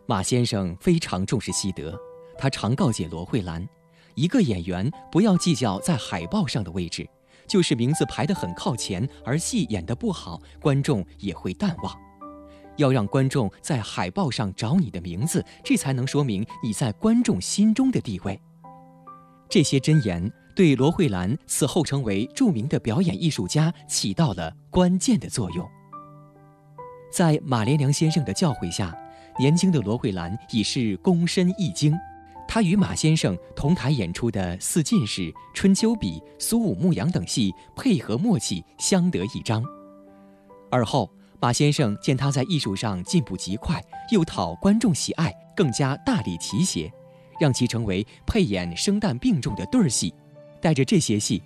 马先生非常重视戏德，他常告诫罗慧兰，一个演员不要计较在海报上的位置，就是名字排得很靠前，而戏演得不好，观众也会淡忘。要让观众在海报上找你的名字，这才能说明你在观众心中的地位。这些箴言对罗慧兰此后成为著名的表演艺术家起到了关键的作用。在马连良先生的教诲下，年轻的罗慧兰已是躬身一经。她与马先生同台演出的《四进士》《春秋笔》《苏武牧羊》等戏配合默契，相得益彰。而后马先生见他在艺术上进步极快，又讨观众喜爱，更加大力提携，让其成为配演生旦并重的对儿戏。带着这些戏